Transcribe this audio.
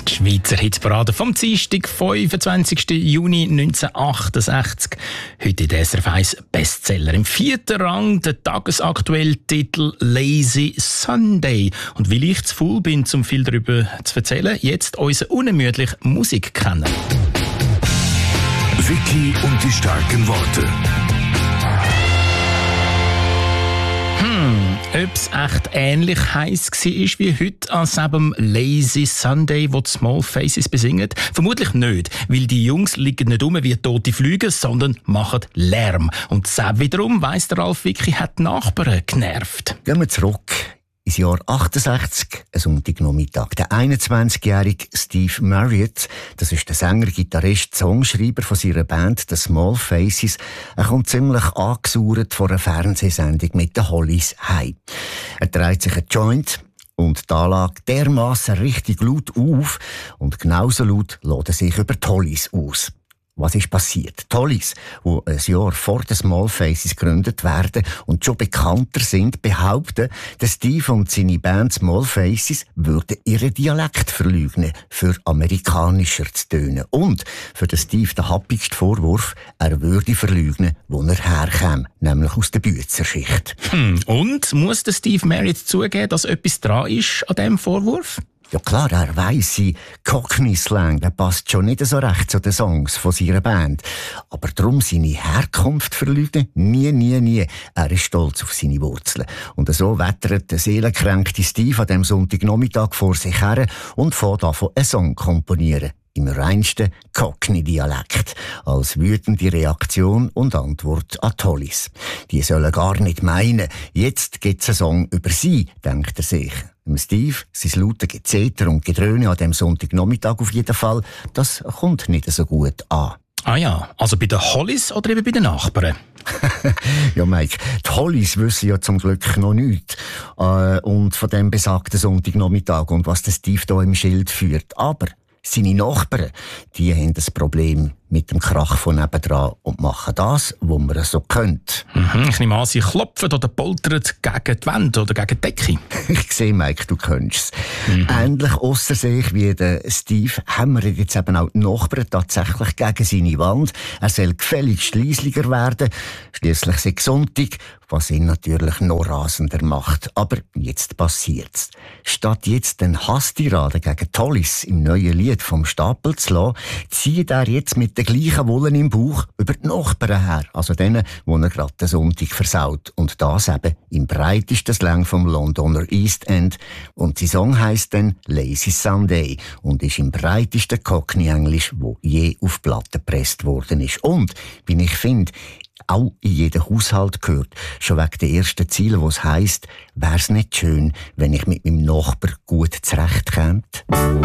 Die Schweizer Hitparade vom Dienstag, 25. Juni 1968. Heute in der SRF 1 Bestseller. Im 4. Rang der tagesaktuelle Titel «Lazy Sunday». Und weil ich zu faul bin, um viel darüber zu erzählen, jetzt unsere unermüdliche Musik kennen. Vicky und die starken Worte. Ob es echt ähnlich heiß war wie heute an diesem Lazy Sunday, wo die Small Faces besingen? Vermutlich nicht, weil die Jungs liegen nicht rum wie tote Flüge, sondern machen Lärm. Und das wiederum, weiss der Ralf Vicky, hat die Nachbarn genervt. Gehen wir zurück ins Jahr 68, ein Sonntagnachmittag. Der 21-jährige Steve Marriott, das ist der Sänger, Gitarrist, Songschreiber von seiner Band The Small Faces, er kommt ziemlich angesauert vor einer Fernsehsendung mit den Hollies heim. Er dreht sich ein Joint und die Anlage dermassen richtig laut auf und genauso laut lässt er sich über die Hollies aus. Was ist passiert? Die Hollies, die ein Jahr vor den Small Faces gegründet werden und schon bekannter sind, behaupten, dass Steve und seine Band Small Faces würden ihren Dialekt verleugnen, für amerikanischer zu tönen. Und für den Steve der happigste Vorwurf, er würde verleugnen, wo er herkäme, nämlich aus der Büezerschicht. Und muss der Steve Marriott zugeben, dass etwas dran ist an diesem Vorwurf? Ja klar, er weiss, sein Cockney-Slang, der passt schon nicht so recht zu den Songs von seiner Band. Aber darum seine Herkunft verleugnen? Nie. Er ist stolz auf seine Wurzeln. Und so wettert der seelenkränkte Steve an diesem Sonntagnachmittag vor sich her und fängt an, einen Song komponieren. Im reinsten Cockney-Dialekt. Als wütende Reaktion und Antwort an die Hollies. Die sollen gar nicht meinen, jetzt gibt's einen Song über sie, denkt er sich. Steve, sein lautes Gezeter und Gedröhne an dem Sonntagnachmittag auf jeden Fall, das kommt nicht so gut an. Ah ja, also bei den Hollies oder eben bei den Nachbarn? Ja, Mike, die Hollies wissen ja zum Glück noch nichts. Und von dem besagten Sonntagnachmittag und was der Steve da im Schild führt. Aber seine Nachbarn, die haben das Problem mit dem Krach von nebendran und machen das, was man so könnte. Ich nehme an, sie klopfen oder poltern gegen die Wand oder gegen die Decke. Ich sehe, Mike, du könntest es. Ähnlich ausser sich wie der Steve hämmert jetzt eben auch die Nachbarn tatsächlich gegen seine Wand. Er soll gefälligst leislicher werden. Schliesslich sei Sonntag, was ihn natürlich noch rasender macht. Aber jetzt passiert's. Statt jetzt den Hasstirade gegen die Hollies im neuen Lied vom Stapel zu lassen, zieht er jetzt mit der gleichen Wolle im Bauch über die Nachbarn her, also denen, wo er gerade den Sonntag versaut. Und das eben im breitesten Slang vom Londoner East End. Und sein Song heisst dann «Lazy Sunday» und ist im breitesten Cockney-Englisch, wo je auf Platte gepresst worden ist. Und, wie ich finde, auch in jeden Haushalt gehört. Schon wegen der ersten Ziele, wo es heisst, wär's nicht schön, wenn ich mit meinem Nachbar gut zurechtkäme?